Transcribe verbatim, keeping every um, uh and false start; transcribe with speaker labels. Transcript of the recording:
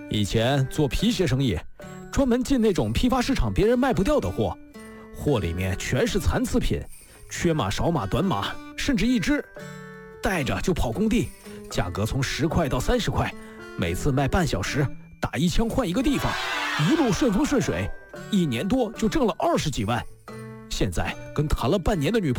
Speaker 1: 以前做皮鞋生意，专门进那种批发市场别人卖不掉的货，货里面全是残次品，缺码、少码、短码，甚至一只，带着就跑工地，价格从十块到三十块，每次卖半小时，打一枪换一个地方，一路顺风顺水，一年多就挣了二十几万。现在跟谈了半年的女朋友